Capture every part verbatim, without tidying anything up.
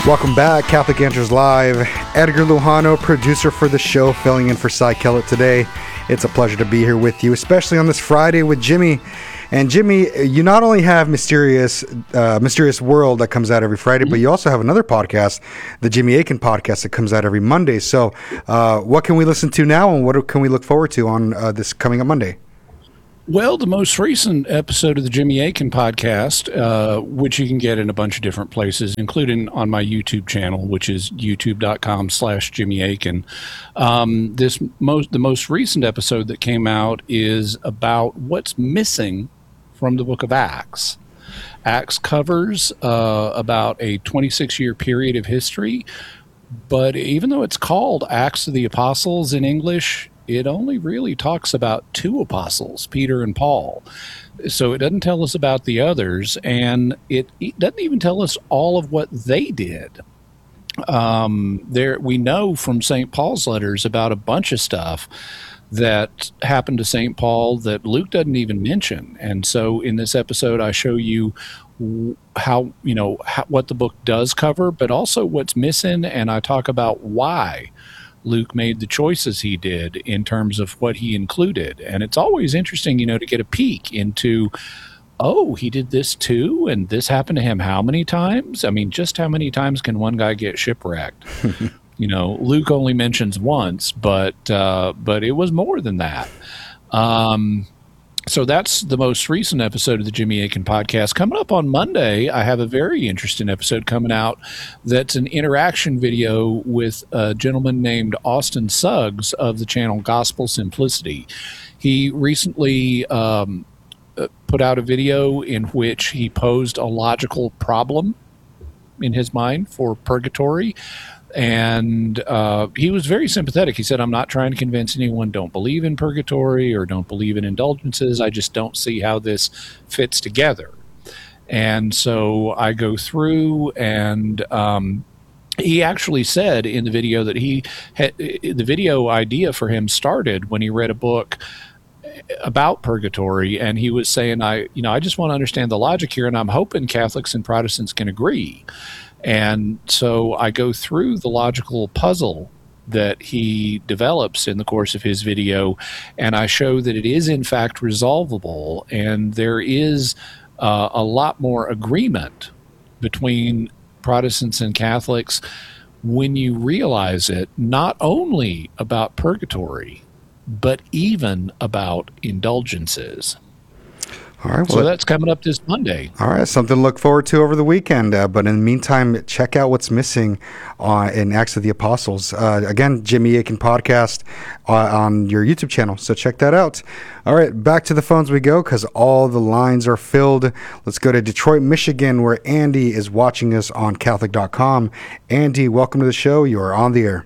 Welcome back, Catholic Answers Live. Edgar Lujano, producer for the show, filling in for Cy Kellett today. It's a pleasure to be here with you, especially on this Friday with Jimmy. And Jimmy, you not only have Mysterious uh, Mysterious World that comes out every Friday, mm-hmm. but you also have another podcast, the Jimmy Akin podcast, that comes out every Monday. So uh, what can we listen to now, and what can we look forward to on uh, this coming up Monday? Well, the most recent episode of the Jimmy Akin podcast, uh, which you can get in a bunch of different places, including on my YouTube channel, which is youtube.com slash Jimmy Akin. Um, this most the most recent episode that came out is about what's missing from the book of Acts. Acts covers uh, about a twenty-six year period of history, but even though it's called Acts of the Apostles in English, it only really talks about two apostles, Peter and Paul. So it doesn't tell us about the others, and it, it doesn't even tell us all of what they did. Um, there, we know from Saint Paul's letters about a bunch of stuff that happened to Saint Paul that Luke doesn't even mention. And so in this episode, I show you how, you know, how, what the book does cover, but also what's missing, and I talk about why Luke made the choices he did in terms of what he included. And it's always interesting, you know, to get a peek into, oh, he did this too, and this happened to him how many times? I mean, just how many times can one guy get shipwrecked? You know, Luke only mentions once, but uh, but it was more than that. Um, so that's the most recent episode of the Jimmy Akin podcast. Coming up on Monday, I have a very interesting episode coming out that's an interaction video with a gentleman named Austin Suggs of the channel Gospel Simplicity. He recently um, put out a video in which he posed a logical problem in his mind for purgatory. And uh, he was very sympathetic. He said, I'm not trying to convince anyone don't believe in purgatory or don't believe in indulgences. I just don't see how this fits together. And so I go through, and um, he actually said in the video that he had, the video idea for him started when he read a book about purgatory, and he was saying, I, you know, I just want to understand the logic here, and I'm hoping Catholics and Protestants can agree. And so I go through the logical puzzle that he develops in the course of his video, and I show that it is in fact resolvable, and there is uh, a lot more agreement between Protestants and Catholics when you realize it, not only about purgatory, but even about indulgences. All right. Well, so that's coming up this Monday. All right. Something to look forward to over the weekend. Uh, but in the meantime, check out what's missing uh, in Acts of the Apostles. Uh, again, Jimmy Akin podcast uh, on your YouTube channel. So check that out. All right. Back to the phones we go, because all the lines are filled. Let's go to Detroit, Michigan, where Andy is watching us on Catholic dot com. Andy, welcome to the show. You are on the air.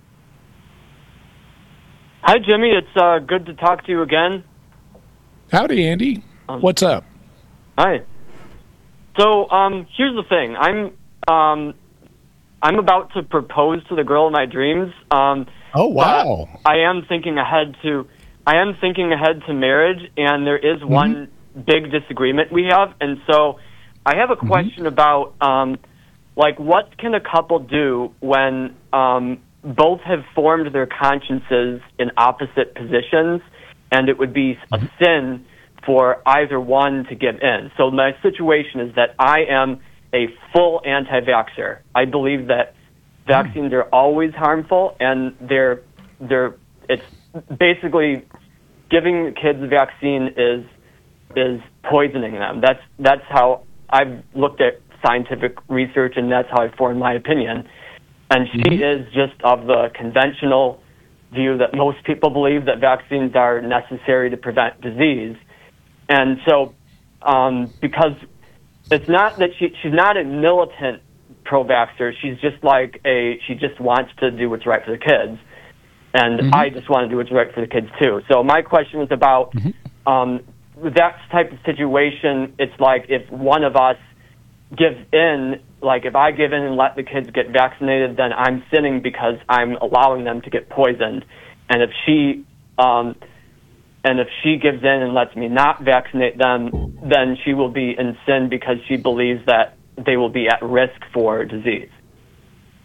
Hi, Jimmy. It's uh, good to talk to you again. Howdy, Andy. Um, What's up? Hi. So, um, here's the thing. I'm, um, I'm about to propose to the girl of my dreams. Um, oh wow! I am thinking ahead to, I am thinking ahead to marriage, and there is mm-hmm. one big disagreement we have, and so I have a question mm-hmm. about, um, like, what can a couple do when um, both have formed their consciences in opposite positions, and it would be mm-hmm. a sin for either one to give in. So my situation is that I am a full anti-vaxxer. I believe that vaccines are always harmful, and they're they're it's basically giving kids a vaccine is is poisoning them. That's that's how I've looked at scientific research, and that's how I formed my opinion. And she mm-hmm. is just of the conventional view that most people believe that vaccines are necessary to prevent disease. And so, um, because it's not that she, she's not a militant pro-vaxxer, she's just like a, she just wants to do what's right for the kids. And mm-hmm. I just want to do what's right for the kids too. So my question is about, mm-hmm. um, with that type of situation, it's like if one of us gives in, like if I give in and let the kids get vaccinated, then I'm sinning because I'm allowing them to get poisoned. And if she, um, And if she gives in and lets me not vaccinate them, then she will be in sin because she believes that they will be at risk for disease.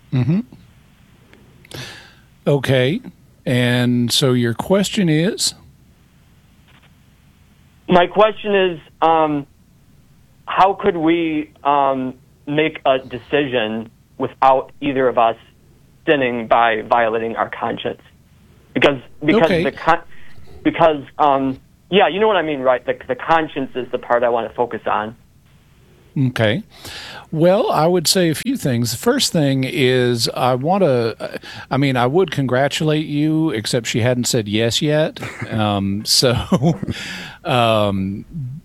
Mm-hmm. Okay. And so your question is? My question is, um, how could we um, make a decision without either of us sinning by violating our conscience? Because because okay. the con- because um, yeah, you know what I mean, right? The the conscience is the part I want to focus on. Okay. Well, I would say a few things. The first thing is I want to, I mean, I would congratulate you, except she hadn't said yes yet. Um, so um,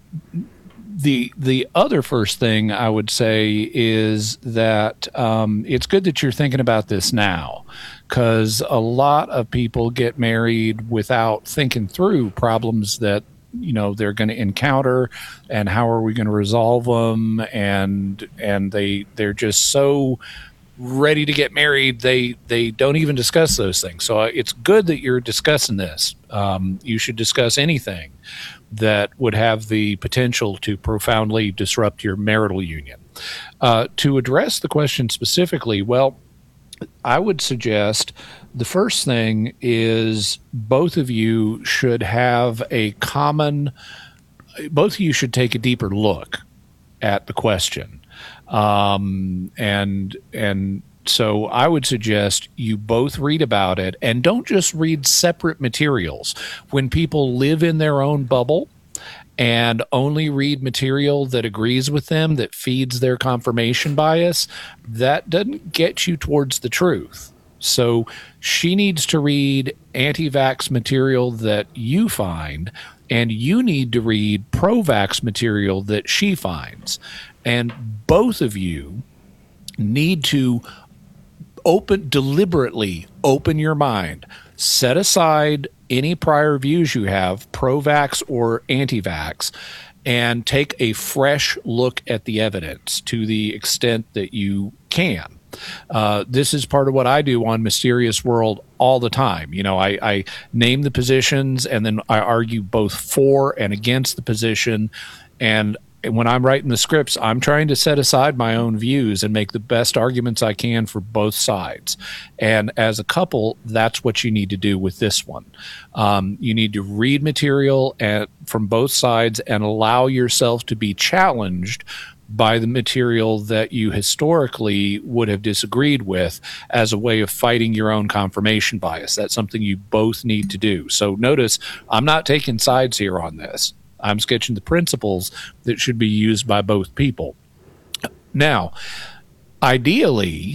the the other first thing I would say is that um, it's good that you're thinking about this now, because a lot of people get married without thinking through problems that you know they're going to encounter and how are we going to resolve them, and and they they're just so ready to get married they they don't even discuss those things. So it's good that you're discussing this. Um, you should discuss anything that would have the potential to profoundly disrupt your marital union. Uh, to address the question specifically, well, I would suggest the first thing is both of you should have a common, both of you should take a deeper look at the question. Um, and, and so I would suggest you both read about it, and don't just read separate materials. When people live in their own bubble and only read material that agrees with them, that feeds their confirmation bias, that doesn't get you towards the truth. So she needs to read anti-vax material that you find, and you need to read pro-vax material that she finds. And both of you need to open, deliberately open your mind. Set aside any prior views you have, pro-vax or anti-vax, and take a fresh look at the evidence to the extent that you can. Uh, this is part of what I do on Mysterious World all the time. You know, I, I name the positions, and then I argue both for and against the position. And when I'm writing the scripts, I'm trying to set aside my own views and make the best arguments I can for both sides. And as a couple, that's what you need to do with this one. Um, you need to read material at, from both sides and allow yourself to be challenged by the material that you historically would have disagreed with as a way of fighting your own confirmation bias. That's something you both need to do. So notice, I'm not taking sides here on this. I'm sketching the principles that should be used by both people. Now, ideally,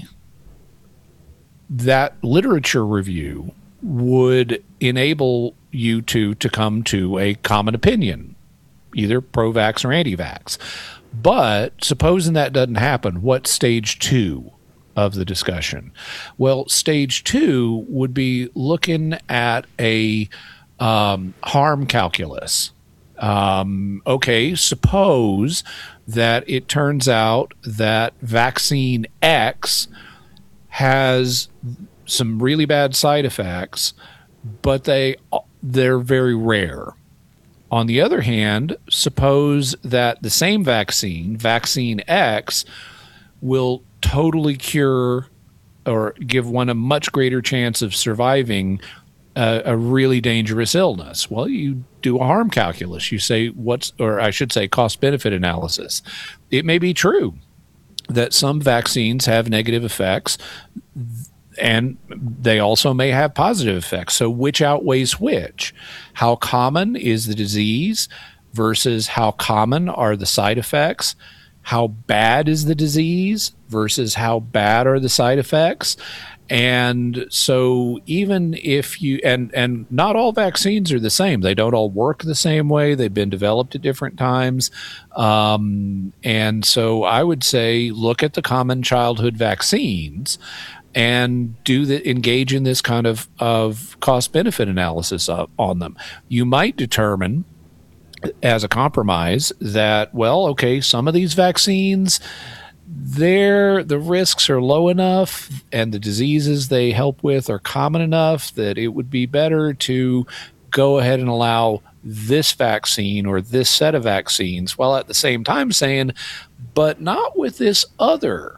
that literature review would enable you two to come to a common opinion, either pro-vax or anti-vax. But supposing that doesn't happen, what's stage two of the discussion? Well, stage two would be looking at a um, harm calculus. Um, okay, suppose that it turns out that vaccine X has some really bad side effects, but they they're very rare. On the other hand, suppose that the same vaccine, vaccine X, will totally cure or give one a much greater chance of surviving a, a really dangerous illness. Well, you do a harm calculus. You say what's, or I should say cost-benefit analysis. It may be true that some vaccines have negative effects, and they also may have positive effects. So which outweighs which? How common is the disease versus how common are the side effects? How bad is the disease versus how bad are the side effects? And so even if you, and, and not all vaccines are the same. They don't all work the same way. They've been developed at different times. Um, and so I would say look at the common childhood vaccines and do the engage in this kind of, of cost-benefit analysis of, on them. You might determine as a compromise that, well, okay, some of these vaccines, they're, the risks are low enough and the diseases they help with are common enough that it would be better to go ahead and allow this vaccine or this set of vaccines, while at the same time saying, but not with this other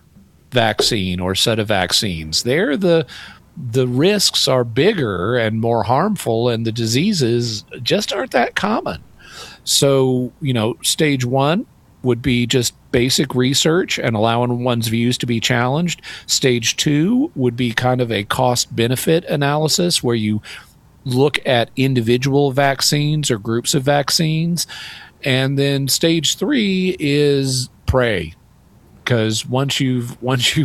vaccine or set of vaccines. There, the the risks are bigger and more harmful, and the diseases just aren't that common. So, you know, stage one would be just basic research and allowing one's views to be challenged. Stage two would be kind of a cost-benefit analysis where you look at individual vaccines or groups of vaccines. And then stage three is pray. Because once you've once you've